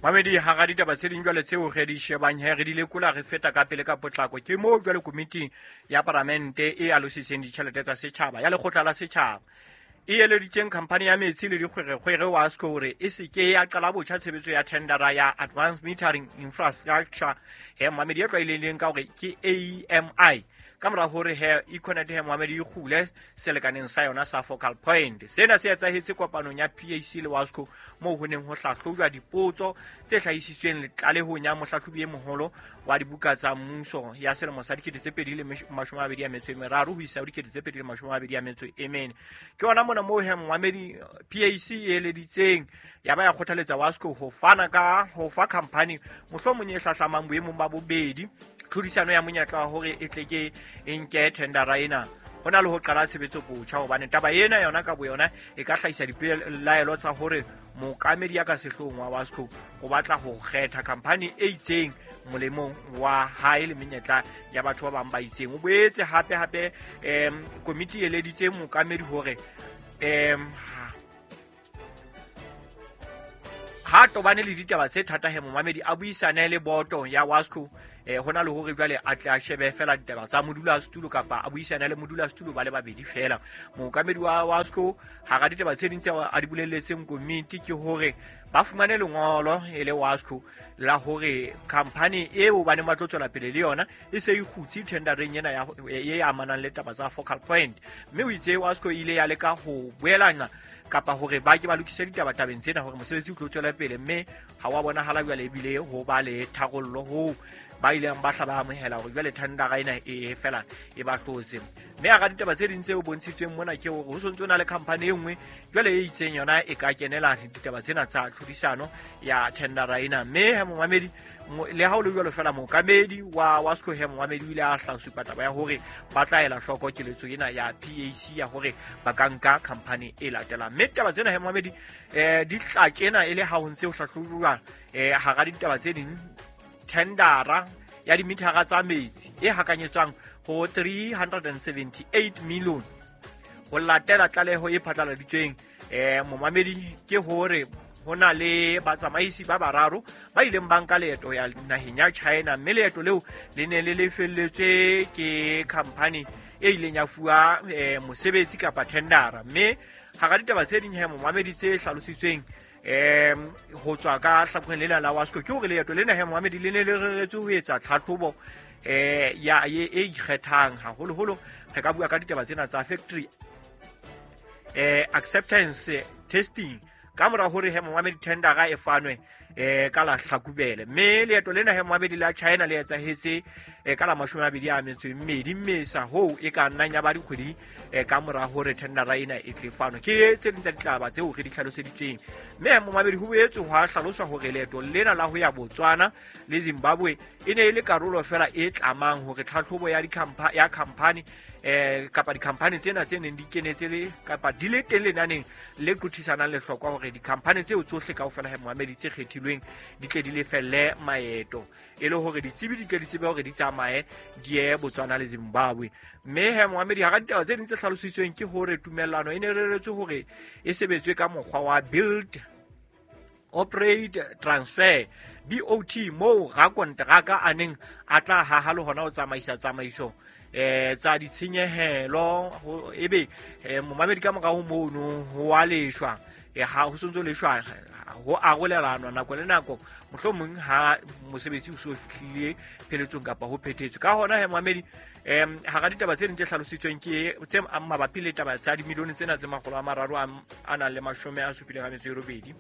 Mamedi ha ga ditaba tse ding jwale tseo re di shebang he re di lekola re feta ka pele ka potlako ke mo jwale komiti ya parlamente e alositseng ditjhelete tsa setjhaba ya lekgotla la setjhaba e eleditseng khampani ya metsi le dikgwere Wasco hore e se ke ya qala botjha tshebetso ya tendera ya advanced metering infrastructure he Mamedi ya tlwaelehileng ka hore ke AMI ka mora hore he Econet he Mamedi e khule selekaneng sa yona sa focal point sena se etsahetse kopanong ya PAC le Wasco mo ho neng ho hlahlojwa dipotso tse hlahisitsweng le tlalehong ya mohlahlobi e moholo wa dibuka tsa mmuso ya selemo sa 2023 ho isa 2024 ke ona mona mo he Mamedi PAC e leditseng ya ba ya kgothaletsa Wasco ho fa company mohlomong e hlahlamang boemong ba bobedi tlhodisano ya monyetla hore e tleke nke tendera ena hona le ho qala tshebetso botjha hobane taba ena yona ka boyona e ka hlahisa dipelaelo tsa hore mokamedi ya ka sehlong wa Wasco o batla ho kgetha company e itseng molemong wa hae le menyetla ya batho ba bang ba itseng o boetse hape komiti e leditse mokamedi hore ha tobane le ditaba tse thata he Mamedi a buisane le boto ya Wasco hona le hore jwale a tla shebe fela ditaba tsa modulasetulo kapa a buisana le modulasetulo ba le babedi fela mokamedi wa Wasco ha ga ditaba tse dintse a di bolelletseng komiti ke hore ba fumane lengolo e le Wasco la hore company eo ba ne ba tlotsela pele le yona e se e khutsi tendereng ena ya amanang le taba tsa focal point mme o itse Wasco ile ya leka ho boelana kapa hore ba ke ba lokise ditaba tabeng tsena hore mosebetsi o tlotsela pele mme ha wa bona hala jwale ebile ho ba le tharollo ho ba ileng ba hlaba amohela hore jwale tendera ena e fela e ba hlotse mme a ga ditaba tse ding tseo bontshitsweng mona ke hore ho sontso na le company e nngwe jwale e itseng yona e ka kenela ditaba tsena tsa tlhodisano ya tendera ena mme he Mamedi le ha o le jwalo fela mokamedi wa Wasco he Mamedi ile a hlasupa taba ya hore ba tla ela hloko keletso ena ya PAC ya hore ba ka nka company e latela mme taba tsena he Mamedi di tla kena ile ha ho ntse ho hlahlojwa ha ga ditaba tse ding tendera ya dimithara tsa metsi e hakanyetswang ho 378 million ho latela tlaleho e phatlaladitsweng Mamedi ke hore hona le batsamaisi ba bararo ba ileng ba nka leeto ya naheng ya China mme leeto leo le ne le lefelletswe ke company e ileng ya fuwa mosebetsi kapa tendera mme ha ga ditaba tse ding he Mamedi tse hlalositsweng ho tswa ka hlapheng lena la Wasco ke hore leeto lena he Mamedi le ne le reretswe ho etsa tlhahlobo ya e ikgethang haholo re ka bua ka ditaba tsena tsa factory acceptance testing ka mora hore he Mamedi tendera e fanwe ka la Hlakubele mme leeto lena he Mamedi la China le etsahetse ka la 2022 Mmesa ho e ka nnang ya ba dikgwedi ka mora hore tendera ena e tlefano ke tse ding tsa ditaba tseo re di hlaloseditseng mme Mamedi ho boetse ho a hlaloswa hore leeto lena la ho ya Botswana le Zimbabwe e ne ile karolo fela e tlamang hore tlhahlobo ya company kapa di-company tsena tse neng di kenetse le kapa di le teng lenaneng le qothisanang le hlokwa hore di-company tseo tsohle kaofela he Mamedi tse kgethilweng di tle di lefelle maeto e le hore ditsebi di tle di tsebe hore di tsamaye di ye Botswana le Zimbabwe mme he Mamedi ha ga ditaba tse ding tse hlalositsweng ke hore tumellano e ne reretswe hore e sebetswe ka mokgwa wa build operate transfer BOT mo rakonteraka a neng a tla haha le hona ho tsamaisa tsamaiso tsa ditshenyehelo ebe Mamedi ka mora ho mono ho wa leshwa ha ho sontso leshwa ho arolelanwa nako le nako mohlomong ha mosebetsi o so fihlile pheletsong kapa ho phethetswe ka hona he Mamedi ha ga ditaba tse ding tse hlalositsweng ke tse mabapi le taba tsa dimilione tsena tse 300 a nang le 78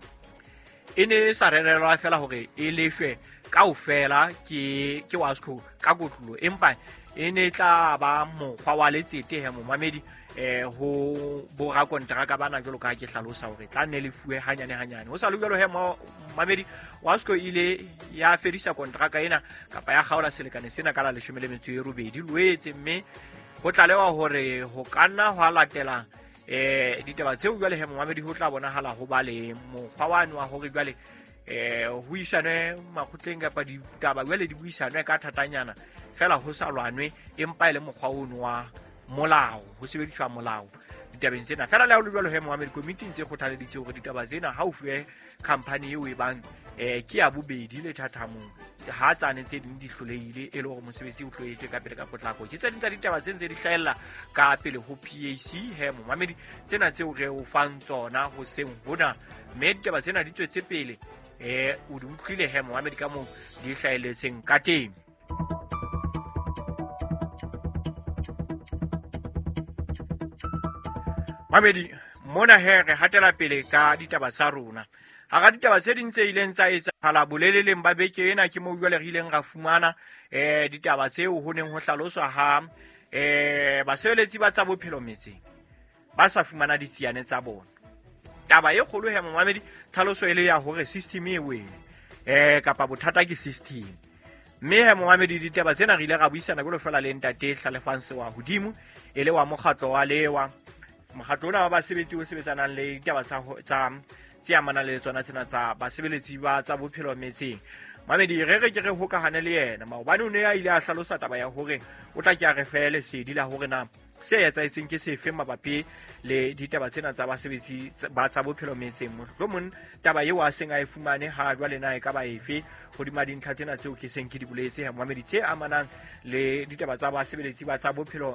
e ne sa rerelwa fela hore e leshwe kaofela ke Wasco ka kotlo empa e ne tla ba mokgwa wa letsete he Mamedi ho bo rakonteraka bana jalo ka ke hlalosa hore tla ne le fuwe hanyane ho sa le jalo he Mamedi Wasco ile ya fedisa kontraka ena kapa ya khaola selekane sena ka la 18 loetse mme ho tlalewa hore ho kanna ho latela ditaba tseo jwale he Mamedi ho tla bonahala ho ba le mokgwa wa hore jwale ho isane makgotleng kapa ditaba jwale di buisane ka thatanyana fela ho sa lwanwe empa ile mokgwa ono wa molao ho sebediswa molao ditabeng tsena fela le ha o le jwalo Mohammed committee ntse kgothaleditse hore ditaba tsena ha o fuwe company eo e bang ke ya bobedi le thathamong ha tsane tse ding di hlolehile e le hore mosebetsi o hloletse ka pele ka potlako ke tse ding tsa ditaba tse ntse di hlahella ka pele ho PAC Mohammed tsena tseo re o fang tsona ho seng hona mme ditaba tsena di tswetse pele o di utlwile Mohammed ka moo di hlahelletseng ka teng. Mohammed mona re hatela pele ka ditaba tsa rona ha ga ditaba tse ding tse ileng tsa etsahala boleleleng ba beke ena ke moo jwale re ileng ra fumana ditaba tseo ho neng ho hlaloswa ha basebeletsi ba tsa bophelo metseng ba sa fumana ditsiane tsa bona. Taba e kgolo Mohammed tlhaloso ile ya hore system e wele kapa bothata ke system mme Mohammed ditaba tsena re ile ra buisana go lo fela le ntate Hlalefanse wa hodimo ele wa mokgatlo wa lewa mokgatlo ona wa basebetsi o sebetsanang le ditaba tse amanang le tsona tsena tsa basebeletsi ba tsa bophelo metseng. Mohammed re ke re hokahane le yena maobane o ne ya ile a hlalosa taba ya hore o tla ke a re fele sedi la hore na se etsaetseng ke sefe mabapi le ditaba tsena tsa basebetsi ba tsa bophelo metseng mohlomong taba eo a seng a e fumane ha jwale na e ka ba efe hodima dintlha tsena tseo ke seng ke di boletse Mohammed tse amanang le ditaba tsa basebeletsi ba tsa bophelo